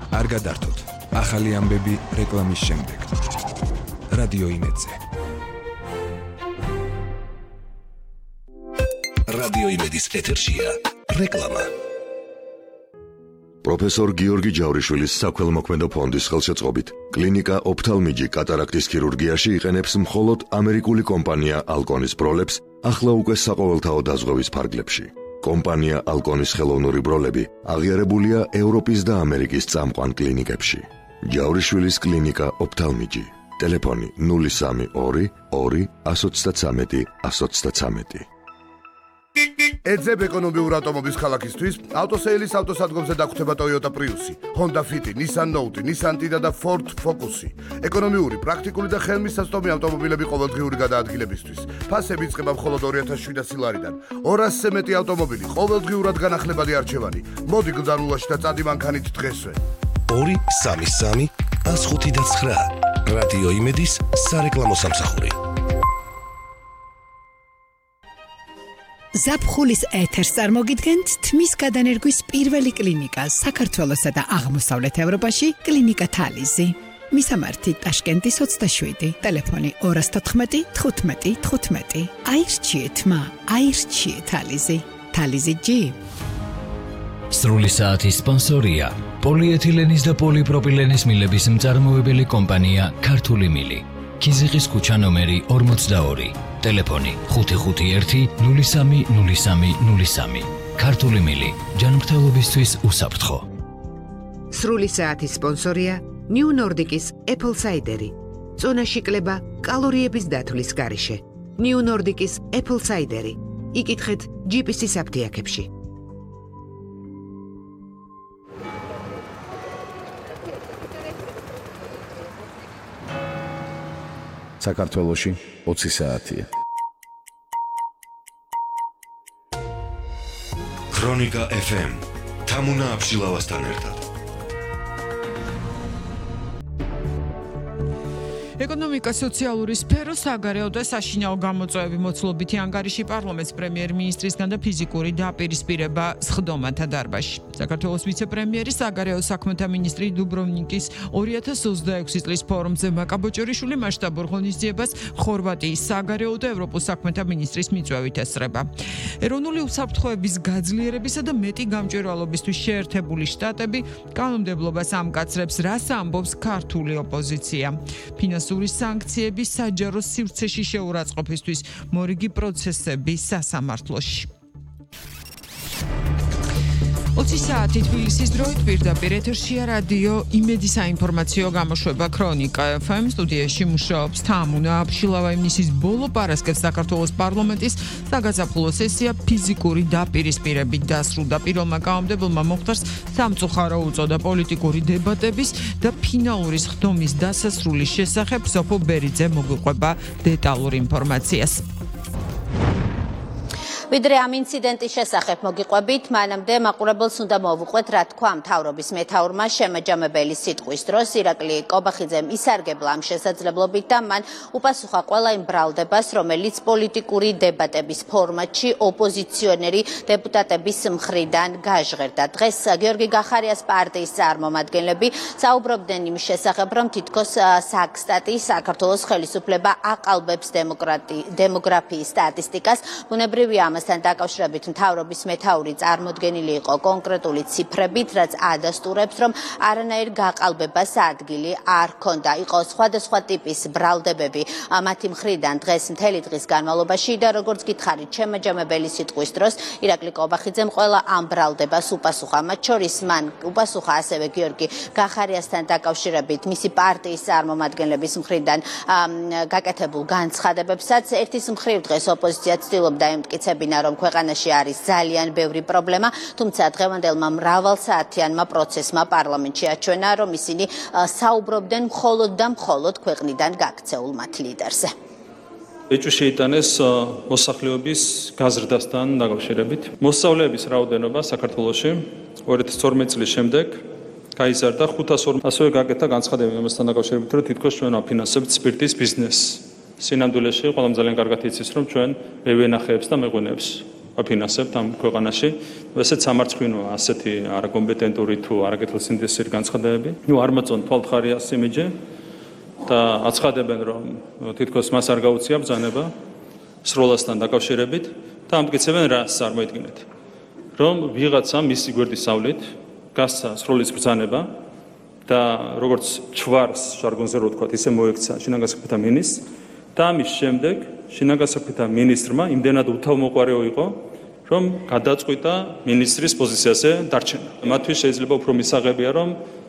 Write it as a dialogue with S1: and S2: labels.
S1: არ გადართოთ. ახალი ამბები რეკლამის შემდეგ. რადიო იმედზე.
S2: რადიო იმედის ეთერშია რეკლამა.
S3: პროფესორ გიორგი ჯავრიშვილის საქველმოქმედო ფონდის ხელშეწყობით კლინიკა ოფთალმიჯი კატარაქტის ქირურგიაში იყენებს მხოლოდ ამერიკული კომპანია ალკონის ბროლებს ახლა უკვე საყოველთაო დაზღვევის ფარგლებში. კომპანია ალკონის ხელოვნური ბროლები აღიარებულია ევროპის და ამერიკის წამყვან კლინიკებში. ჯავრიშვილის კლინიკა ოფთალმიჯი. ტელეფონი 032 2 133 133.
S4: ეძებ ეკონომიურ ავტომობილს ქალაქისთვის, ავტოსეილის ავტოსადგომზე დაგხვდება Toyota Prius, Honda Fit, Nissan Note, Nissan Tiida და Ford Focus. ეკონომიური, პრაქტიკული და ხელმისაწვდომი ავტომობილები ყოველდღიური გადაადგილებისთვის. ფასები იწყება მხოლოდ 2700 ლარიდან. 200-ზე მეტი ავტომობილი, ყოველდღიურად განახლებადი არჩევანი. მოდი გზარულაში და წადი მანქანით დღესვე.
S2: 233 105 რადიო იმედის სარეკლამო სამსახური.
S5: ზაფხულის ეთერს წარმოგიდგენთ თმის გადანერგვის პირველი კლინიკა საქართველოსა და აღმოსავლეთ ევროპაში კლინიკა თალიზი. მისამართი ტაშკენტის 27, ტელეფონი 214 15 15. აირჩიეთ მა, აირჩიეთ თალიზი. თალიზი G.
S6: სრული საათის სპონსორია პოლიეთილენის და პოლიპროპილენის მილების მწარმოებელი კომპანია ქართული მილი. ქიზიყის ქუჩა ნომერი 42. ტელეფონი 551 03 03 03. ქართული მილი ჯანმრთელობისთვის უსაფრთხო.
S7: სრული საათის სპონსორია New Nordic-ის Apple Cider. წონაში კლება კალორიების დათვლის გარეშე. New Nordic-ის Apple Cider. იკითხეთ GPS-ის აფთიაქებში.
S8: საქართველოში 20 საათია.
S3: ქრონიკა FM თამუნა აბშილავასთან ერთად.
S9: ეკონომიკა, სოციალური სფერო, საგარეო და საშინაო გამოწვევები მოცულობითი ანგარიში პარლამენტის პრემიერ-მინისტრისგან და ფიზიკური დაპირისპირება სხდომათა დარბაზში. საქართველოს ვიცე-პრემიერი, საგარეო საქმეთა მინისტრი დუბროვნიკის 2026 წლის ფორუმზე მაკაბოჭორიშვილი მასშტაბურ ღონისძიებას ხორვატიის საგარეო და ევროპულ საქმეთა მინისტრის მიწვევით ესწრება. ეროვნული უსაფრთხოების გაძლიერებისა და მეტი გამჭვირვალობისთვის შეერთებული შტატები კანონმდებლობას ამკაცრებს, რას ამბობს ქართული ოპოზიცია. ფინანსური სანქციები საჯარო სივრცეში შეურაცხყოფისთვის მორიგი პროცესები სასამართლოში. 20 საათი თბილისის დროით პირდაპირ ეთერშია რადიო იმედის საინფორმაციო გამოშვება ქრონიკა FM. სტუდიაში მუშაობს თამუნა აბშილავა. იმისის ბოლო პარასკევს საქართველოს პარლამენტის საგაზაფხულო სესია ფიზიკური დაპირისპირებით დასრულდა. პირველმა კანონმდებელმა მოხდარს სამწუხარო უწოდა პოლიტიკური დებატების და ფინალური სხდომის დასასრულის შესახებ. სოფო ბერიძე მოგვიყვება დეტალურ ინფორმაციას.
S10: ვიდრე ამ ინციდენტის შესახებ მოგიყვებით, მანამდე მაყურებელს უნდა მოვუყვეთ, რა თქვა მთავრობის მეთაურმა შემაჯამებელი სიტყვის დროს. ირაკლი კობახიძემ ისარგებლა ამ შესაძლებლობით და მან უპასუხა ყველა იმ ბრალდებას, რომელიც პოლიტიკური დებატების ფორმატში ოპოზიციონერი დეპუტატების მხრიდან გაჟღერდა. დღეს გიორგი გახარიას პარტიის წარმომადგენლები საუბრობდნენ იმ შესახებ, რომ თითქოს საქსტატი საქართველოს ხელისუფლება აყალბებს დემოგრაფიის სტატისტიკას. ბუნებრივია ამასთან დაკავშირებით მთავრობის მეთაური წარმოდგენილი იყო კონკრეტული ციფრებით, რაც ადასტურებს, რომ არანაირ გაყალბებას ადგილი არ ჰქონდა. იყო სხვადასხვა ტიპის ბრალდებები მათი მხრიდან დღეს მთელი დღის განმავლობაში და როგორც გითხარით, შემაჯამებელი სიტყვის დროს ირაკლი კობახიძემ ყველა ამ ბრალდებას უპასუხა. მათ შორის მან უპასუხა ასევე გიორგი გახარიასთან დაკავშირებით მისი პარტიის წარმომადგენლების მხრიდან გაკეთებულ განცხადებებსაც. ერთის მხრივ დღეს ოპოზიცია ცდილობდა ემტკიცებინა, რომ ქვეყანაში არის ძალიან ბევრი პრობლემა, თუმცა დღევანდელმა მრავალსაათიანმა პროცესმა პარლამენტში აჩვენა, რომ ისინი საუბრობდნენ მხოლოდ და მხოლოდ ქვეყნიდან გაქცეულ მათ ლიდერზე.
S11: ეჭვი შეიტანეს მოსახლეობის გაზრდასთან დაკავშირებით. მოსწავლეების რაოდენობა საქართველოში 2012 წლის შემდეგ გაიზარდა 502. ასევე გაკეთა განცხადებები ამასთან დაკავშირებით, რომ თითქოს ჩვენ აფინანსებთ სპირტის ბიზნესს. სინამდვილეში ყველამ ძალიან კარგად იცის, რომ ჩვენ მევენახეებს და მეღვინეებს ვაფინანსებთ ამ ქვეყანაში. ესეც სამარცხვინოა ასეთი არაკომპეტენტური თუ არაკეთილსინდისური განცხადებები. არ მოწონთ თვალთხარიას იმიჯი და აცხადებენ, რომ თითქოს მას არ გაუწია ბრძანება სროლასთან დაკავშირებით და ამტკიცებენ რას წარმოიდგინეთ. რომ ვიღაცა მისი გვერდის სავლით გასცა სროლის ბრძანება და როგორც ჩვარს ჟარგონზე რო ვთქვათ, ისე მოექცა შინაგან საქმეთა მინისტრს და ამის შემდეგ შინაგან საქმეთა მინისტრმა იმდენად უთავმოყარეო იყო, რომ გადაწყვიტა მინისტრის პოზიციაზე დარჩენა. მათთვის შეიძლება უფრო მისაღებია, რომ